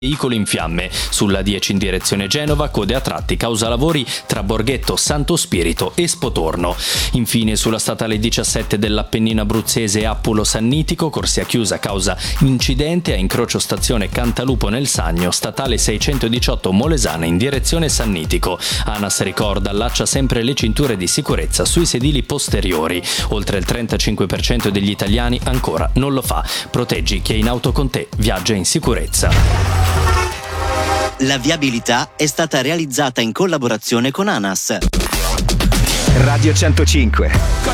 Veicolo in fiamme. Sulla 10 in direzione Genova, code a tratti causa lavori tra Borghetto Santo Spirito e Spotorno. Infine sulla statale 17 dell'Appennino abruzzese Appulo Sannitico, corsia chiusa causa incidente a incrocio stazione Cantalupo nel Sagno, statale 618 Molesana in direzione Sannitico. ANAS ricorda, allaccia sempre le cinture di sicurezza sui sedili posteriori. Oltre il 35% degli italiani ancora non lo fa. Proteggi chi è in auto con te, viaggia in sicurezza. La viabilità è stata realizzata in collaborazione con ANAS. Radio 105.